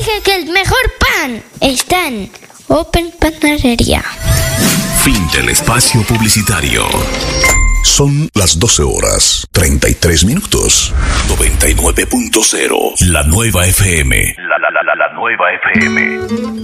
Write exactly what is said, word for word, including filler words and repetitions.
dije que el mejor pan está en Open Panadería. Fin del espacio publicitario. Son las doce horas, treinta y tres minutos. noventa y nueve punto cero. La nueva F M. La, la, la, la, la nueva F M.